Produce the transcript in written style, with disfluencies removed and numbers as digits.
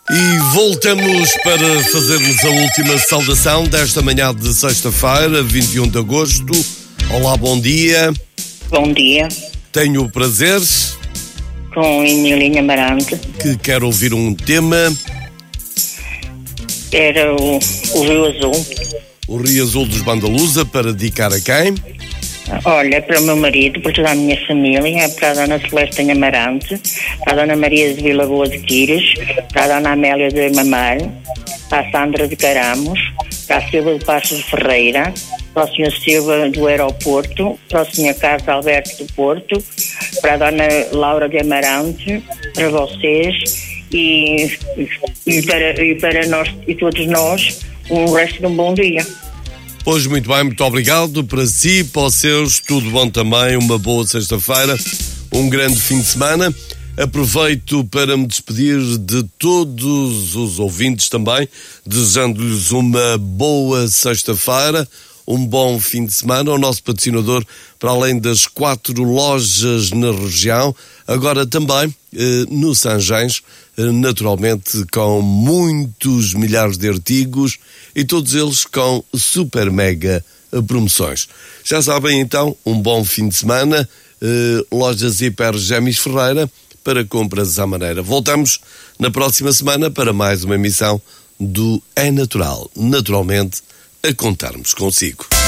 E voltamos para fazermos a última saudação desta manhã de sexta-feira, 21 de agosto. Olá, bom dia. Bom dia. Tenho o prazer Com Emilinha Amarante. que quer ouvir um tema. Era o Rio Azul. O Rio Azul dos Bandalusa, para dedicar a quem? Olha, para o meu marido, para toda a minha família, para a Dona Celeste Amarante, para a Dona Maria de Vila Boa de Quires, para a Dona Amélia de Mamar, para a Sandra de Caramos, para a Silva de Passos Ferreira, para o Sr. Silva do Aeroporto, para o Sr. Carlos Alberto do Porto, para a Dona Laura de Amarante, para vocês e para nós e todos nós, um resto de um bom dia. Pois muito bem, muito obrigado. Para si, para os seus, tudo bom também. Uma boa sexta-feira, um grande fim de semana. Aproveito para me despedir de todos os ouvintes também, desejando-lhes uma boa sexta-feira, um bom fim de semana. O nosso patrocinador, para além das 4 lojas na região, agora também no Sanjens, naturalmente com muitos milhares de artigos e todos eles com super mega promoções. Já sabem então, um bom fim de semana, lojas Hiper Gemis Ferreira, para compras à maneira. Voltamos na próxima semana para mais uma emissão do É Natural, naturalmente a contarmos consigo.